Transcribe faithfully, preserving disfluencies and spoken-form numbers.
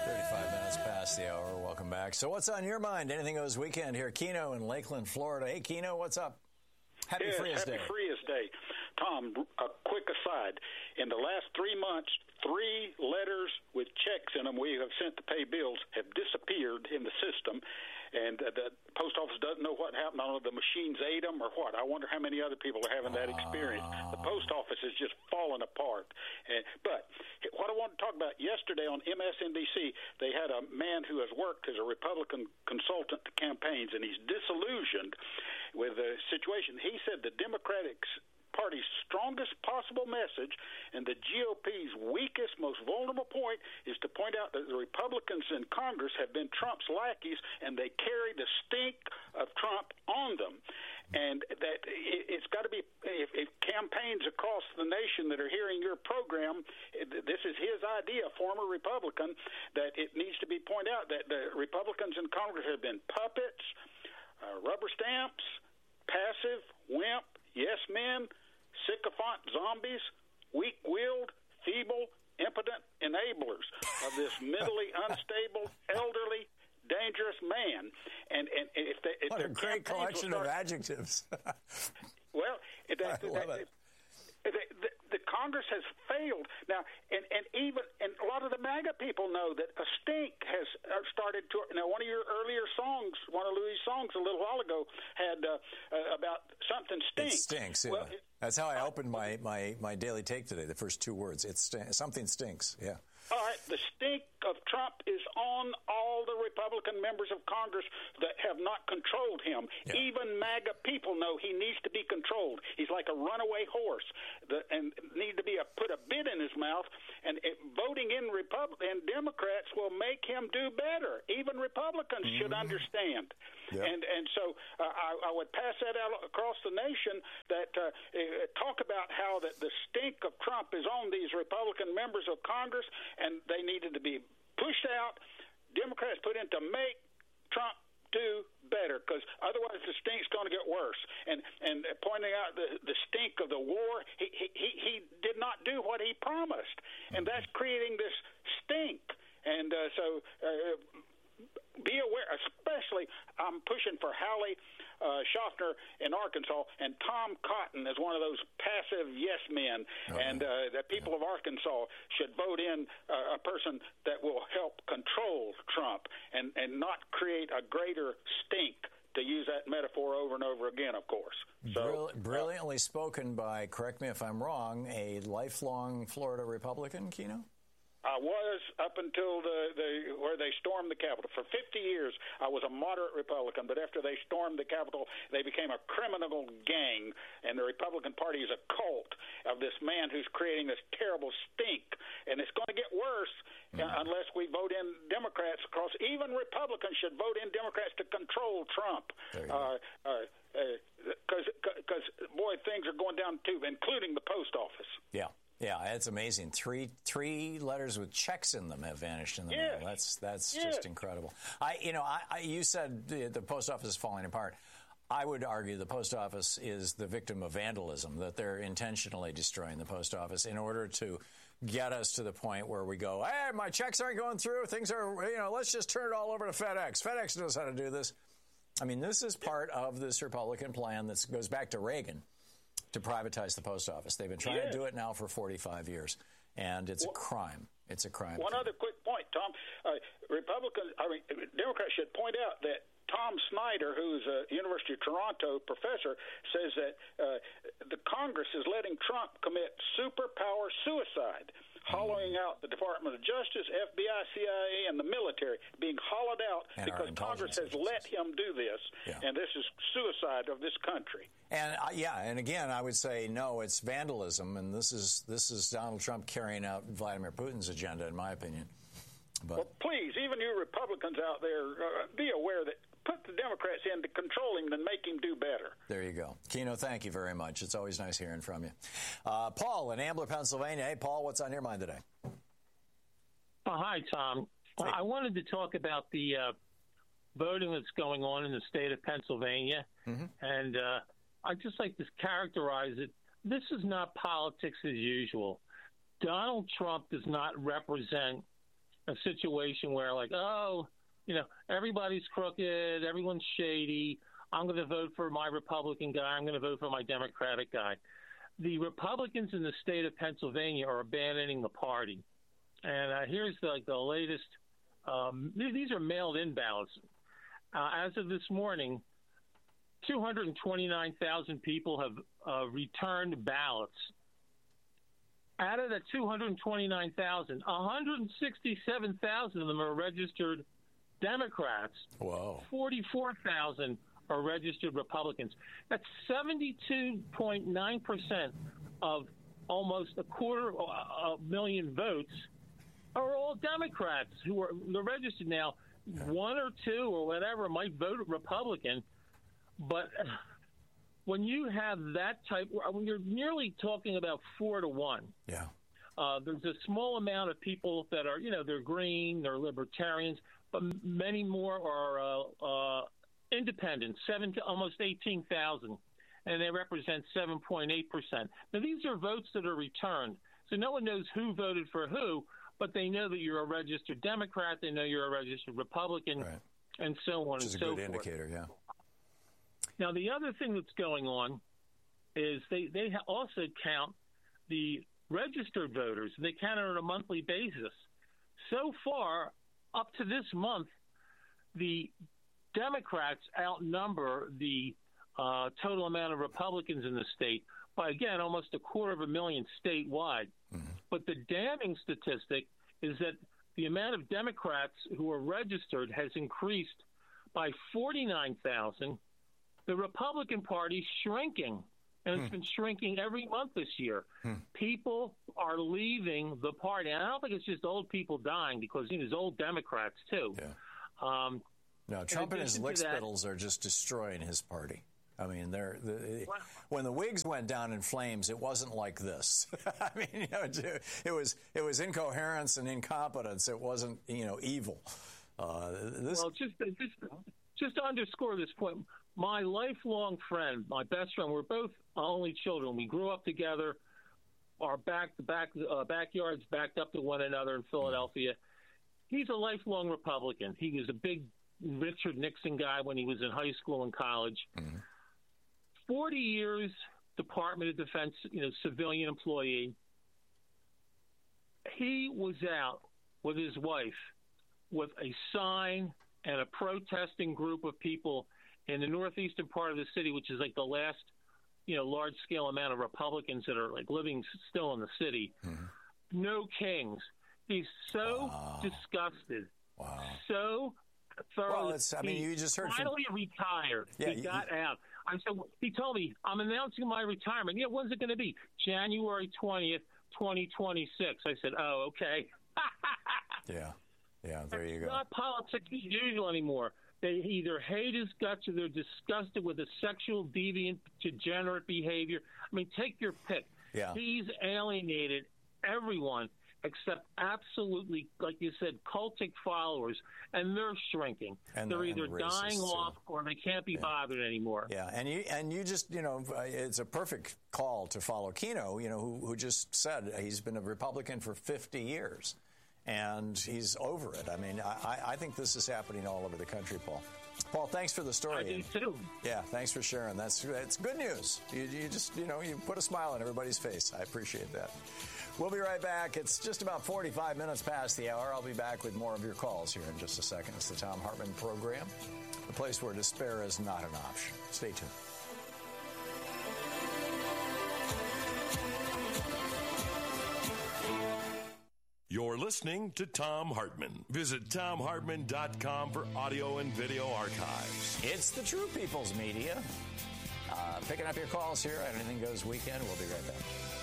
thirty-five minutes past the hour. Welcome back. So what's on your mind? Anything goes weekend here. Keno in Lakeland, Florida. Hey, Keno, what's up? Happy yes, Frias Day. Happy Frias Day. Tom, a quick aside. In the last three months, three letters with checks in them we have sent to pay bills have disappeared in the system, and uh, the post office doesn't know what happened. I don't know if the machines ate them or what. I wonder how many other people are having that experience. The post office is just falling apart. Uh, but what I want to talk about, yesterday on M S N B C, they had a man who has worked as a Republican consultant to campaigns, and he's disillusioned with the situation. He said the Democratic Party's strongest possible message and the G O P's weakest, most vulnerable point is to point out that the Republicans in Congress have been Trump's lackeys, and they carry the stink of Trump on them. And that it's got to be, if, if campaigns across the nation that are hearing your program, this is his idea, former Republican, that it needs to be pointed out that the Republicans in Congress have been puppets, uh, rubber stamps, passive, wimp, yes men, sycophant zombies, weak-willed, feeble, impotent enablers of this mentally unstable, elderly, dangerous man. And and if they, if what a great collection start, of adjectives. well, that, I love that, it. The, the, the Congress has failed now, and, and even and a lot of the MAGA people know that a stink has started to. Now, one of your earlier songs, one of Louis' songs a little while ago, had uh, uh, about something stinks. It stinks. Yeah. Well, it, That's how I opened my, my, my daily take today. The first two words. It's st- something stinks. Yeah. All right. The stink of Trump is on all the Republican members of Congress that have not controlled him. Yeah. Even MAGA people know he needs to be controlled. He's like a runaway horse, the, and need to be a, put a bit in his mouth. And it, voting in Repub- and Democrats will make him do better. Even Republicans mm-hmm. should understand. Yep. And and so uh, I, I would pass that out across the nation. That uh, uh, talk about how that the stink of Trump is on these Republican members of Congress, and they needed to be pushed out. Democrats put in to make Trump do better, because otherwise the stink's going to get worse. And and pointing out the the stink of the war, he he he did not do what he promised, and that's creating this stink. And uh, so. Uh, Be aware, especially I'm pushing for Hallie uh, Schaffner in Arkansas, and Tom Cotton is one of those passive yes men, oh, and uh, that people yeah. of Arkansas should vote in uh, a person that will help control Trump and, and not create a greater stink, to use that metaphor over and over again, of course. So, Brill- brilliantly uh, spoken by, correct me if I'm wrong, a lifelong Florida Republican, Keno? I was up until the, the where they stormed the Capitol. For fifty years, I was a moderate Republican, but after they stormed the Capitol, they became a criminal gang, and the Republican Party is a cult of this man who's creating this terrible stink. And it's going to get worse mm-hmm. uh, unless we vote in Democrats across. Even Republicans should vote in Democrats to control Trump. Because, uh, uh, uh, boy, things are going down, too, including the post office. Yeah. Yeah, it's amazing. Three three letters with checks in them have vanished in the yeah. mail. That's that's yeah. just incredible. I you know I, I you said the, the post office is falling apart. I would argue the post office is the victim of vandalism, that they're intentionally destroying the post office in order to get us to the point where we go, hey, my checks aren't going through. Things are, you know, let's just turn it all over to FedEx. FedEx knows how to do this. I mean, this is part of this Republican plan that goes back to Reagan, to privatize the post office. They've been trying yeah. to do it now for forty-five years, and it's well, a crime. It's a crime. One other quick point, Tom. Uh, Republicans, I mean, Democrats should point out that Tom Snyder, who's a University of Toronto professor, says that uh, the Congress is letting Trump commit superpower suicide, hollowing out the Department of Justice, F B I, C I A, and the military, being hollowed out and because Congress has agencies. let him do this, yeah. and this is suicide of this country. And uh, yeah, and again, I would say no, it's vandalism, and this is this is Donald Trump carrying out Vladimir Putin's agenda, in my opinion. But well, please, even you Republicans out there, uh, be aware that. Put the Democrats in to control him and make him do better. There you go. Keno, thank you very much. It's always nice hearing from you. Uh, Paul in Ambler, Pennsylvania. Hey, Paul, what's on your mind today? Oh, hi, Tom. Hey. I wanted to talk about the uh, voting that's going on in the state of Pennsylvania. Mm-hmm. And uh, I'd just like to characterize it. This is not politics as usual. Donald Trump does not represent a situation where, like, oh, you know, everybody's crooked, everyone's shady. I'm going to vote for my Republican guy. I'm going to vote for my Democratic guy. The Republicans in the state of Pennsylvania are abandoning the party. And uh, here's the, like the latest. Um, these are mailed-in ballots. Uh, as of this morning, two hundred twenty-nine thousand people have uh, returned ballots. Out of the two hundred twenty-nine thousand, one hundred sixty-seven thousand of them are registered Democrats. Whoa. forty-four thousand are registered Republicans. That's seventy-two point nine percent of almost a quarter of a million votes are all Democrats who are they're registered now. One or two or whatever might vote Republican, but when you have that type, when you're nearly talking about four to one. Yeah. Uh, there's a small amount of people that are, you know, they're green, they're libertarians, but many more are uh, uh, independents, seven to almost eighteen thousand, and they represent seven point eight percent. Now, these are votes that are returned, so no one knows who voted for who, but they know that you're a registered Democrat, they know you're a registered Republican, right. and so on Which and is a so good forth. indicator, yeah. Now, the other thing that's going on is they, they also count the registered voters. They count it on a monthly basis. So far, up to this month, the Democrats outnumber the uh, total amount of Republicans in the state by, again, almost a quarter of a million statewide. Mm-hmm. But the damning statistic is that the amount of Democrats who are registered has increased by forty-nine thousand. The Republican Party is shrinking, and it's hmm. been shrinking every month this year. Hmm. People are leaving the party. And I don't think it's just old people dying because you know, there's old Democrats, too. Yeah. Um, no, Trump and his lickspittles are just destroying his party. I mean, they're, the, wow. when the Whigs went down in flames, it wasn't like this. I mean, you know, it was it was incoherence and incompetence. It wasn't, you know, evil. Uh, this... Well, just, just just to underscore this point, my lifelong friend, my best friend, we're both only children. We grew up together. Our back back uh, backyards backed up to one another in Philadelphia. He's a lifelong Republican. He was a big Richard Nixon guy when he was in high school and college. Mm-hmm. Forty years, Department of Defense, you know, civilian employee. He was out with his wife with a sign and a protesting group of people in the northeastern part of the city, which is like the last, you know, large-scale amount of Republicans that are like living still in the city. Mm-hmm. No kings. He's so wow. disgusted, wow. so thoroughly. Well, it's, I mean, you just heard finally from... retired. Yeah, he you, got you... out. I said, he told me, I'm announcing my retirement. Yeah, when's it going to be? January twentieth, twenty twenty-six. I said, oh, okay. yeah, yeah, there you go. It's not politics as usual anymore. They either hate his guts or they're disgusted with his sexual, deviant, degenerate behavior. I mean, take your pick. Yeah. He's alienated everyone except absolutely, like you said, cultic followers, and they're shrinking. And they're the, either the dying too. off or they can't be yeah. bothered anymore. Yeah, and you and you just, you know, it's a perfect call to follow Keno, you know, who, who just said he's been a Republican for fifty years, and he's over it. I mean, I, I think this is happening all over the country, Paul. Paul, thanks for the story. I do too. Yeah, thanks for sharing. That's that's good news. You, you just, you know, you put a smile on everybody's face. I appreciate that. We'll be right back. It's just about forty-five minutes past the hour. I'll be back with more of your calls here in just a second. It's the Thom Hartmann Program, the place where despair is not an option. Stay tuned. You're listening to Thom Hartmann. Visit Thom Hartmann dot com for audio and video archives. It's the True People's Media. Uh, picking up your calls here on Anything Goes Weekend. We'll be right back.